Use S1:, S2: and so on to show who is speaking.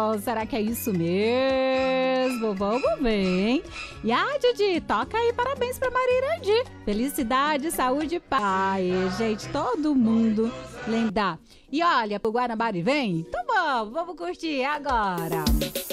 S1: Será que é isso mesmo? Vamos ver, hein? E a Didi, toca aí parabéns pra Marirandi. Felicidade, saúde e paz. Ai, gente, todo mundo lembrar. E olha, pro Guanabara vem? Então vamos curtir agora.